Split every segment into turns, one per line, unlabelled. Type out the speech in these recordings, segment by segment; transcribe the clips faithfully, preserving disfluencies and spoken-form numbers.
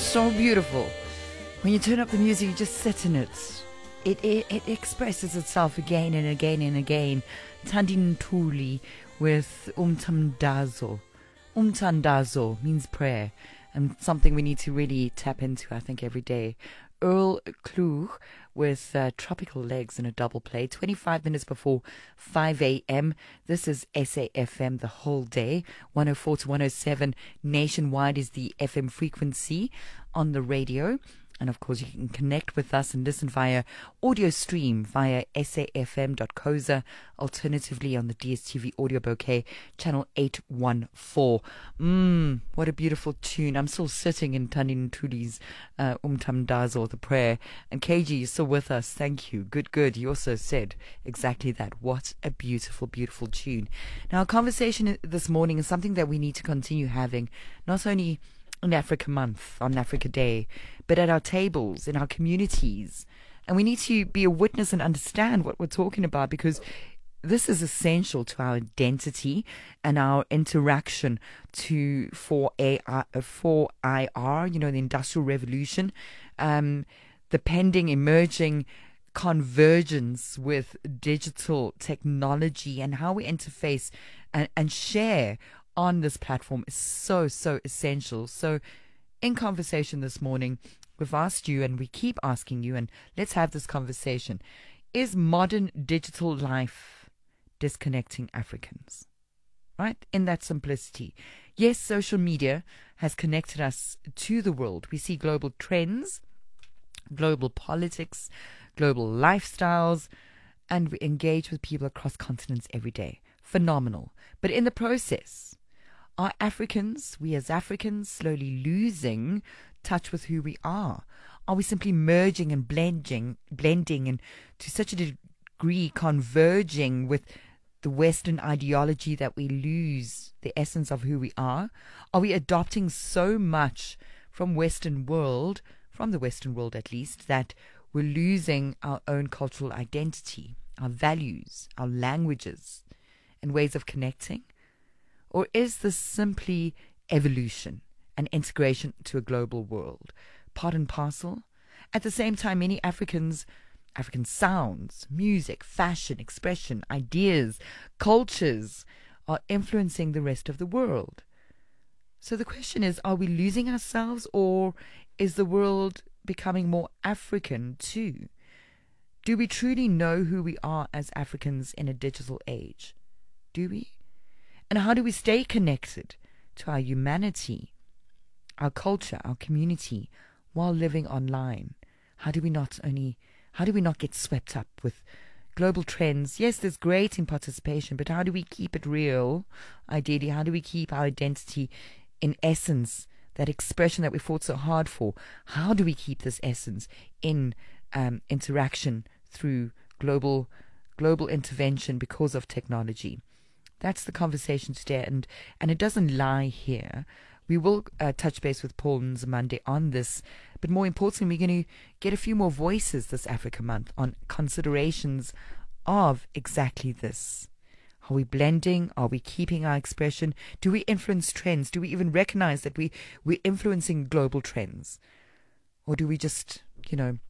so beautiful. When you turn up the music, you just sit in it. It, it, it expresses itself again and again and again. Thandin Ntuli with Umthandazo. Umthandazo means prayer, and something we need to really tap into, I think, every day. Earl Klug with uh, Tropical Legs in a double play, twenty-five minutes before five a.m. This is S A F M the whole day. one oh four to one oh seven nationwide is the F M frequency on the radio. And of course, you can connect with us and listen via audio stream via safm dot coza, alternatively on the D S T V audio bouquet, channel eight one four. Mmm, what a beautiful tune. I'm still sitting in Thandin Ntuli's uh, Umthandazo, the prayer. And K G, you're still with us. Thank you. Good, good. You also said exactly that. What a beautiful, beautiful tune. Now, our conversation this morning is something that we need to continue having, not only on Africa Month, on Africa Day, but at our tables, in our communities. And we need to be a witness and understand what we're talking about, because this is essential to our identity and our interaction to for A I, for I R, you know, the Industrial Revolution, um, the pending emerging convergence with digital technology, and how we interface and, and share on this platform is so, so essential. So in conversation this morning, we've asked you, and we keep asking you, and let's have this conversation. Is modern digital life disconnecting Africans? Right? In that simplicity. Yes, social media has connected us to the world. We see global trends, global politics, global lifestyles, and we engage with people across continents every day. Phenomenal. But in the process, are Africans, we as Africans, slowly losing touch with who we are? Are we simply merging and blending, blending and to such a degree converging with the Western ideology that we lose the essence of who we are? Are we adopting so much from Western world, from the Western world at least, that we're losing our own cultural identity, our values, our languages, and ways of connecting? Or is this simply evolution and integration to a global world, part and parcel? At the same time, many Africans, African sounds, music, fashion, expression, ideas, cultures are influencing the rest of the world. So the question is, are we losing ourselves, or is the world becoming more African too? Do we truly know who we are as Africans in a digital age? Do we? And how do we stay connected to our humanity, our culture, our community, while living online? How do we not only, how do we not get swept up with global trends? Yes, there's great in participation, but how do we keep it real? Ideally, how do we keep our identity in essence, that expression that we fought so hard for? How do we keep this essence in um, interaction through global global intervention because of technology? That's the conversation today, and, and it doesn't lie here. We will uh, touch base with Paul Nzimande on this, but more importantly, we're going to get a few more voices this Africa Month on considerations of exactly this. Are we blending? Are we keeping our expression? Do we influence trends? Do we even recognize that we, we're influencing global trends? Or do we just, you know,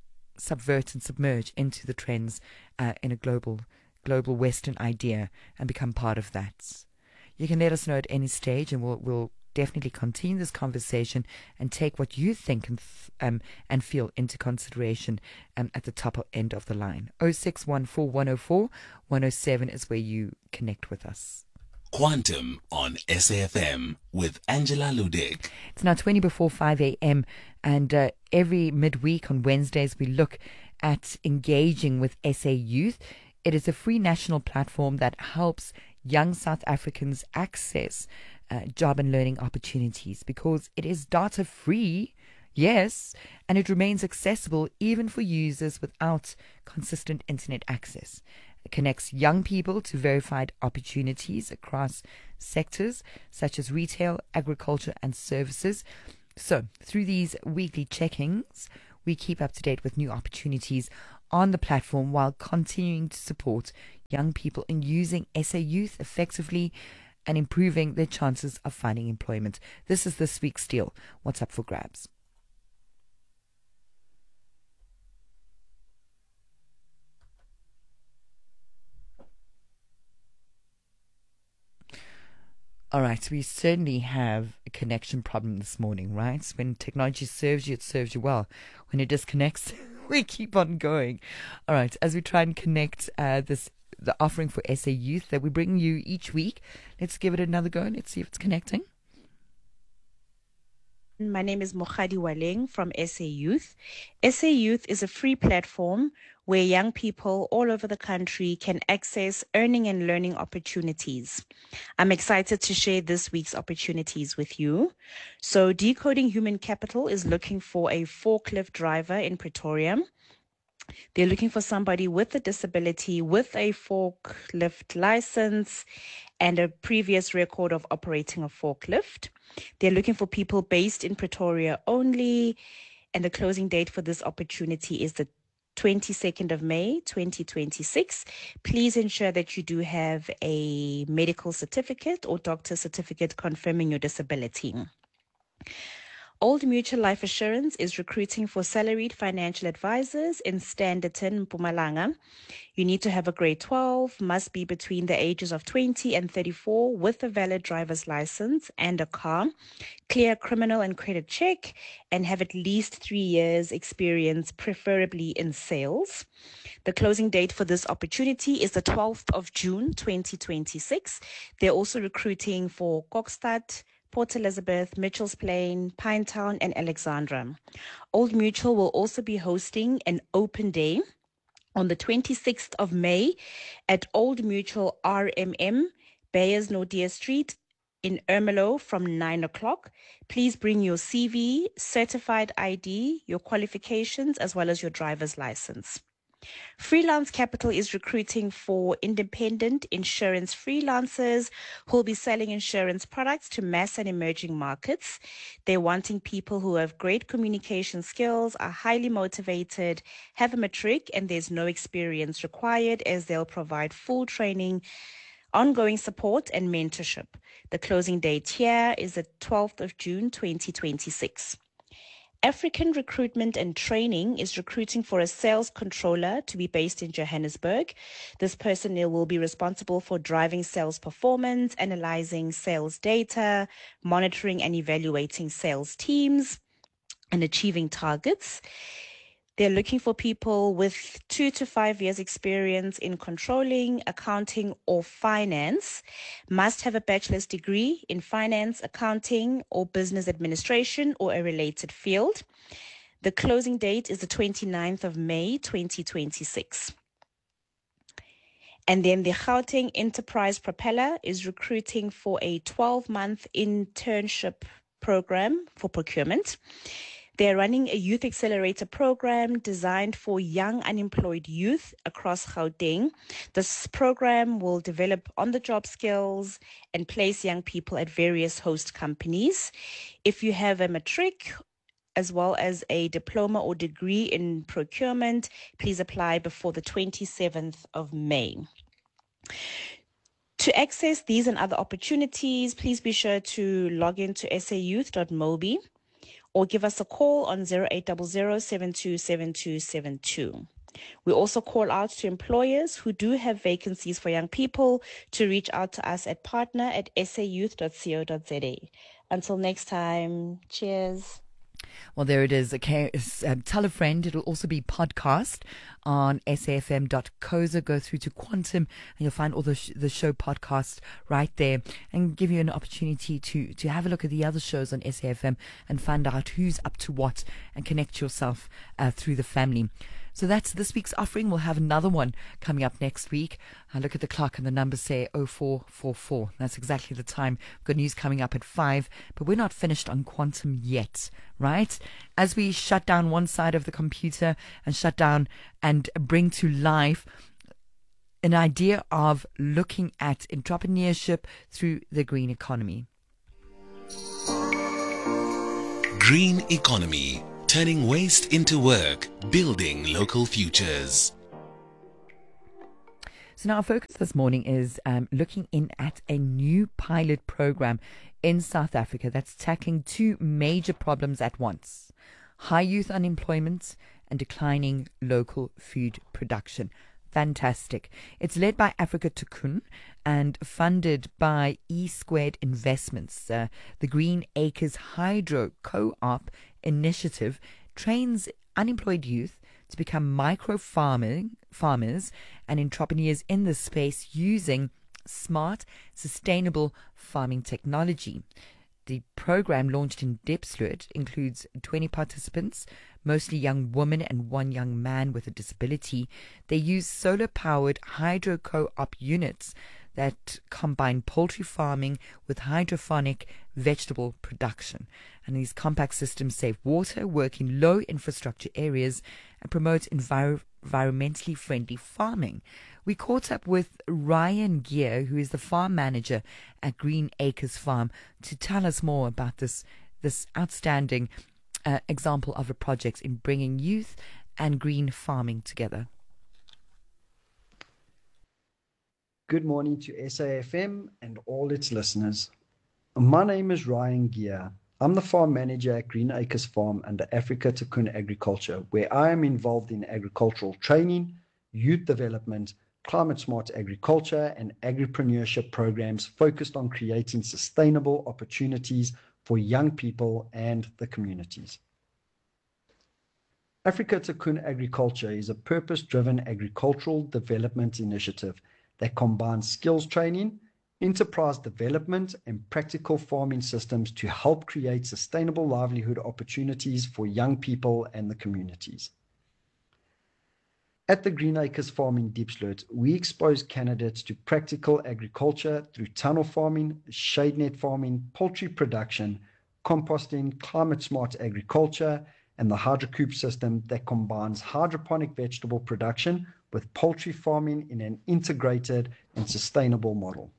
subvert and submerge into the trends uh, in a global global Western idea and become part of that? You can let us know at any stage, and we'll we'll definitely continue this conversation and take what you think and th- um and feel into consideration um at the top end of the line. oh six one four, one oh four, one oh seven is where you connect with us.
Quantum on S A F M with Angela Ludick.
It's now twenty before five a.m. and uh, every midweek on Wednesdays we look at engaging with S A Youth. It is a free national platform that helps young South Africans access uh, job and learning opportunities, because it is data free, yes, and it remains accessible even for users without consistent internet access. It connects young people to verified opportunities across sectors such as retail, agriculture, and services. So, through these weekly check-ins, we keep up to date with new opportunities on the platform while continuing to support young people in using S A Youth effectively and improving their chances of finding employment. This is this week's deal. What's up for grabs? All right, we certainly have a connection problem this morning, right? When technology serves you, it serves you well. When it disconnects, we keep on going. All right, as we try and connect uh, this the offering for S A Youth that we bring you each week, let's give it another go. Let's see if it's connecting.
My name is Mokhadi Waleng from S A Youth. S A Youth is a free platform where young people all over the country can access earning and learning opportunities. I'm excited to share this week's opportunities with you. So Decoding Human Capital is looking for a forklift driver in Pretoria. They're looking for somebody with a disability, with a forklift license, and a previous record of operating a forklift. They're looking for people based in Pretoria only, and the closing date for this opportunity is the twenty-second of May, twenty twenty-six. Please ensure that you do have a medical certificate or doctor's certificate confirming your disability. Old Mutual Life Assurance is recruiting for salaried financial advisors in Standerton, Mpumalanga. You need to have a grade twelve, must be between the ages of twenty and thirty-four with a valid driver's license and a car, clear criminal and credit check, and have at least three years experience, preferably in sales. The closing date for this opportunity is the twelfth of June, twenty twenty-six. They're also recruiting for Kokstad, Port Elizabeth, Mitchells Plain, Pinetown, and Alexandra. Old Mutual will also be hosting an open day on the twenty-sixth of May at Old Mutual R M M, Bayers Nordia Street in Ermelo from nine o'clock. Please bring your C V, certified I D, your qualifications, as well as your driver's license. Freelance Capital is recruiting for independent insurance freelancers who will be selling insurance products to mass and emerging markets. They're wanting people who have great communication skills, are highly motivated, have a matric, and there's no experience required, as they'll provide full training, ongoing support, and mentorship. The closing date here is the twelfth of June, twenty twenty-six. African Recruitment and Training is recruiting for a sales controller to be based in Johannesburg. This person will be responsible for driving sales performance, analyzing sales data, monitoring and evaluating sales teams, and achieving targets. They're looking for people with two to five years experience in controlling, accounting, or finance, must have a bachelor's degree in finance, accounting, or business administration, or a related field. The closing date is the twenty-ninth of May, twenty twenty-six. And then the Gauteng Enterprise Propeller is recruiting for a twelve-month internship program for procurement. They're running a youth accelerator program designed for young unemployed youth across Gauteng. This program will develop on-the-job skills and place young people at various host companies. If you have a matric as well as a diploma or degree in procurement, please apply before the twenty-seventh of May. To access these and other opportunities, please be sure to log into s a youth dot mobi. or give us a call on zero eight zero zero, seven two seven two seven two. We also call out to employers who do have vacancies for young people to reach out to us at partner at s a youth dot co dot z a. Until next time, cheers.
Well, there it is. Okay, um, tell a friend. It'll also be podcast on s a f m dot co za. Go through to Quantum and you'll find all the, sh- the show podcasts right there and give you an opportunity to, to have a look at the other shows on S A F M and find out who's up to what and connect yourself uh, through the family. So that's this week's offering. We'll have another one coming up next week. I look at the clock and the numbers say oh four four four. That's exactly the time. We've got news coming up at five, but we're not finished on Quantum yet, right? As we shut down one side of the computer and shut down and bring to life an idea of looking at entrepreneurship through the green economy.
Green economy. Turning waste into work, building local futures.
So now our focus this morning is um, looking in at a new pilot program in South Africa that's tackling two major problems at once: high youth unemployment and declining local food production. fantastic. It's led by Africa Tikkun and funded by E Squared Investments. Uh, the Green Acres Hydro Co-op initiative trains unemployed youth to become micro farming farmers and entrepreneurs in this space using smart, sustainable farming technology. The program, launched in Diepsloot, includes twenty participants, mostly young women and one young man with a disability. They use solar-powered hydro co-op units that combine poultry farming with hydroponic vegetable production. And these compact systems save water, work in low infrastructure areas, and promote envir- environmentally friendly farming. We caught up with Ryan Gear, who is the farm manager at Green Acres Farm, to tell us more about this, this outstanding uh, example of a project in bringing youth and green farming together.
Good morning to S A F M and all its listeners. My name is Ryan Gear. I'm the farm manager at Green Acres Farm under Africa Tikkun Agriculture, where I am involved in agricultural training, youth development, climate smart agriculture, and agripreneurship programs focused on creating sustainable opportunities for young people and the communities. Africa Tikkun Agriculture is a purpose-driven agricultural development initiative that combines skills training, enterprise development, and practical farming systems to help create sustainable livelihood opportunities for young people and the communities. At the Green Acres Farm in Diepsloot, we expose candidates to practical agriculture through tunnel farming, shade net farming, poultry production, composting, climate smart agriculture, and the hydrocoop system that combines hydroponic vegetable production with poultry farming in an integrated and sustainable model.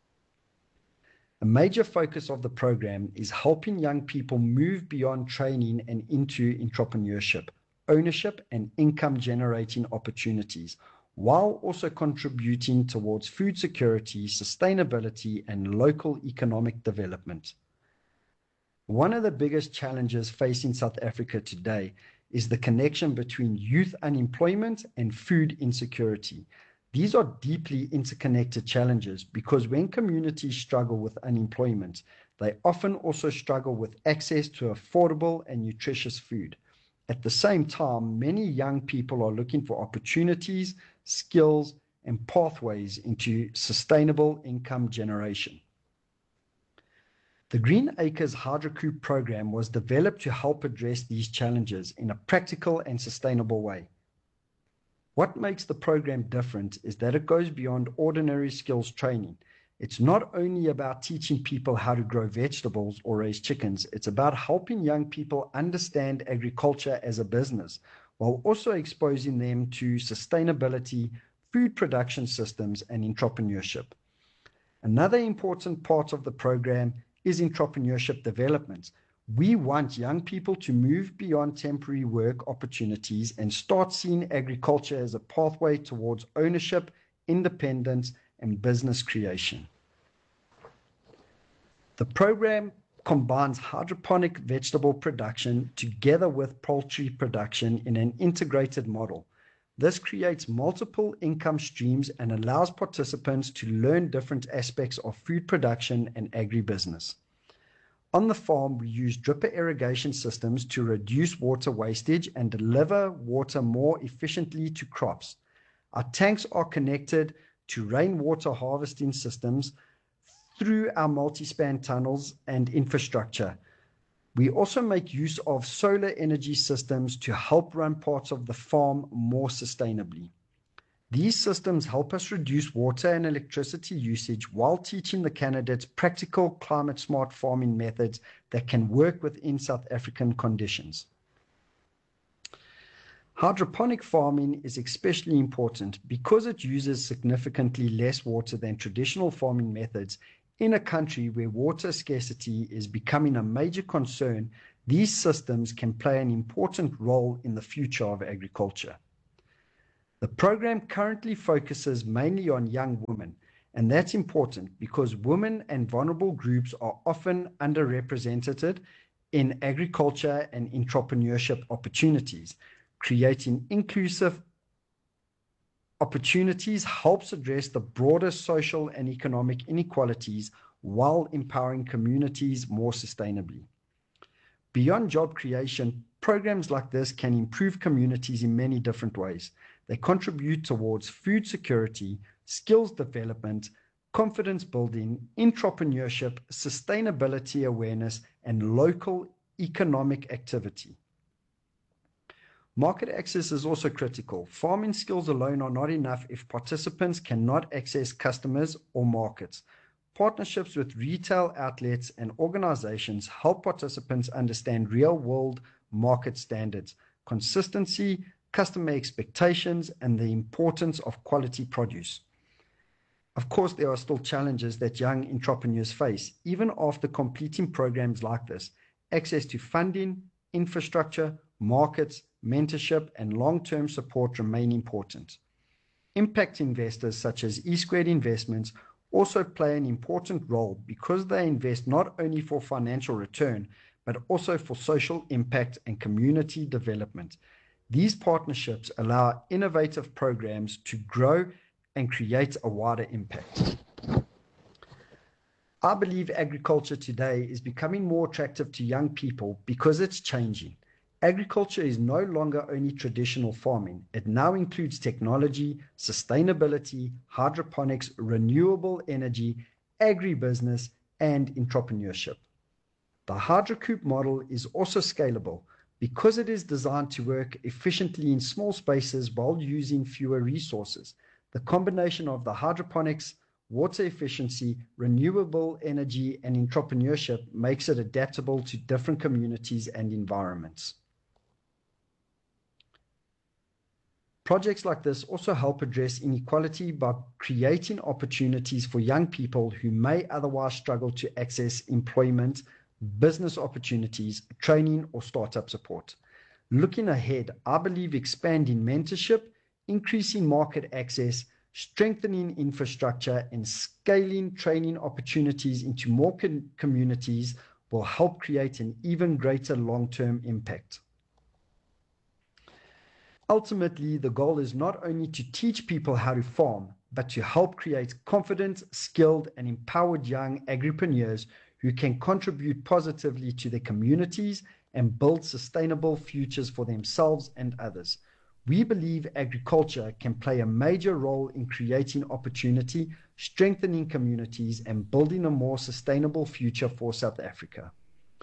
A major focus of the program is helping young people move beyond training and into entrepreneurship, ownership, and income-generating opportunities, while also contributing towards food security, sustainability, and local economic development. One of the biggest challenges facing South Africa today is the connection between youth unemployment and food insecurity. These are deeply interconnected challenges because when communities struggle with unemployment, they often also struggle with access to affordable and nutritious food. At the same time, many young people are looking for opportunities, skills, and pathways into sustainable income generation. The Green Acres Hydrocoop program was developed to help address these challenges in a practical and sustainable way. What makes the program different is that it goes beyond ordinary skills training. It's not only about teaching people how to grow vegetables or raise chickens, it's about helping young people understand agriculture as a business, while also exposing them to sustainability, food production systems, and entrepreneurship. Another important part of the program is entrepreneurship development. We want young people to move beyond temporary work opportunities and start seeing agriculture as a pathway towards ownership, independence, and business creation. The program combines hydroponic vegetable production together with poultry production in an integrated model. This creates multiple income streams and allows participants to learn different aspects of food production and agribusiness. On the farm, we use dripper irrigation systems to reduce water wastage and deliver water more efficiently to crops. Our tanks are connected to rainwater harvesting systems through our multi-span tunnels and infrastructure. We also make use of solar energy systems to help run parts of the farm more sustainably. These systems help us reduce water and electricity usage while teaching the candidates practical climate-smart farming methods that can work within South African conditions. Hydroponic farming is especially important because it uses significantly less water than traditional farming methods. In a country where water scarcity is becoming a major concern, these systems can play an important role in the future of agriculture. The program currently focuses mainly on young women, and that's important because women and vulnerable groups are often underrepresented in agriculture and entrepreneurship opportunities, creating inclusive opportunities helps address the broader social and economic inequalities while empowering communities more sustainably. Beyond job creation, programs like this can improve communities in many different ways. They contribute towards food security, skills development, confidence building, entrepreneurship, sustainability awareness, and local economic activity. Market access is also critical. Farming skills alone are not enough if participants cannot access customers or markets. Partnerships with retail outlets and organizations help participants understand real-world market standards, consistency, customer expectations, and the importance of quality produce. Of course, there are still challenges that young entrepreneurs face, even after completing programs like this. Access to funding, infrastructure, markets, mentorship, and long-term support remain important. Impact investors such as E Squared Investments also play an important role because they invest not only for financial return, but also for social impact and community development. These partnerships allow innovative programs to grow and create a wider impact. I believe agriculture today is becoming more attractive to young people because it's changing. Agriculture is no longer only traditional farming. It now includes technology, sustainability, hydroponics, renewable energy, agribusiness, and entrepreneurship. The HydroCoop model is also scalable because it is designed to work efficiently in small spaces while using fewer resources. The combination of the hydroponics, water efficiency, renewable energy, and entrepreneurship makes it adaptable to different communities and environments. Projects like this also help address inequality by creating opportunities for young people who may otherwise struggle to access employment, business opportunities, training, or startup support. Looking ahead, I believe expanding mentorship, increasing market access, strengthening infrastructure, and scaling training opportunities into more com- communities will help create an even greater long-term impact. Ultimately, the goal is not only to teach people how to farm, but to help create confident, skilled, and empowered young agripreneurs who can contribute positively to their communities and build sustainable futures for themselves and others. We believe agriculture can play a major role in creating opportunity, strengthening communities, and building a more sustainable future for South Africa.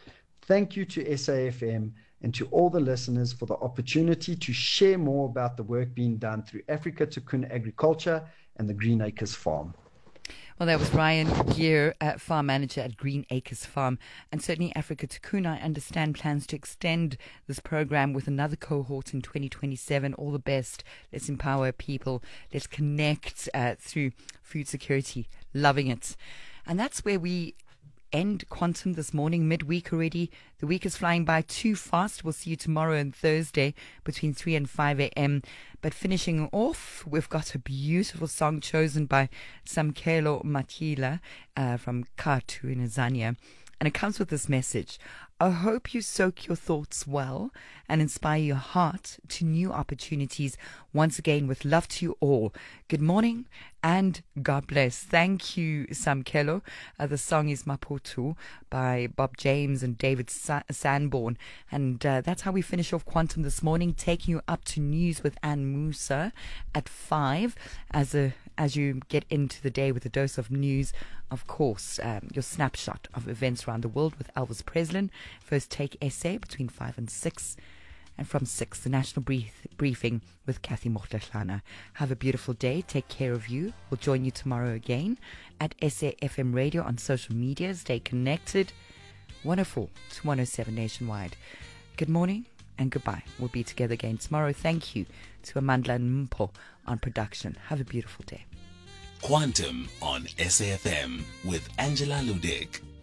Thank you to S A F M and to all the listeners for the opportunity to share more about the work being done through Africa Tikkun Agriculture and the Green Acres Farm.
Well, that was Ryan Gear, uh, farm manager at Green Acres Farm. And certainly Africa Tikkun, I understand, plans to extend this program with another cohort in twenty twenty-seven. All the best. Let's empower people. Let's connect uh, through food security. Loving it. And that's where we end Quantum this morning, midweek already. The week is flying by too fast. We'll see you tomorrow and Thursday between three and five a.m. But finishing off, we've got a beautiful song chosen by Samkelo Matila uh, from Katu in Azania. And it comes with this message. I hope you soak your thoughts well and inspire your heart to new opportunities. Once again, with love to you all. Good morning and God bless. Thank you, Samkelo. Uh, the song is Maputo by Bob James and David Sa- Sanborn. And uh, that's how we finish off Quantum this morning, taking you up to news with Ann Musa at five as a as you get into the day with a dose of news. Of course, um, your snapshot of events around the world with Elvis Preslin. First Take Essay between five and six. And from six, the National brief- Briefing with Kathy Mohlahlana. Have a beautiful day. Take care of you. We'll join you tomorrow again at S A F M Radio on social media. Stay connected. one oh four to one oh seven nationwide. Good morning and goodbye. We'll be together again tomorrow. Thank you to Amandla Mpo on production. Have a beautiful day.
Quantum on S A F M with Angela Ludick.